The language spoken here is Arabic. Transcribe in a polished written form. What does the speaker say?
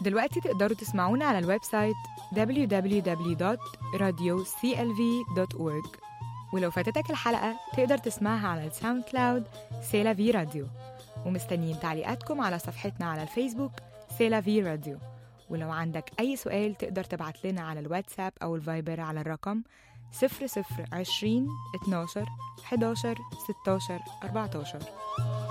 دلوقتي تقدروا تسمعونا على الويب سايت www.radioclv.org، ولو فاتتك الحلقة تقدر تسمعها على الساوند كلاود سيلافي راديو. ومستنيين تعليقاتكم على صفحتنا على الفيسبوك سيلافي راديو. ولو عندك أي سؤال تقدر تبعت لنا على الواتساب أو الفايبر على الرقم 0020 12 11 16 14.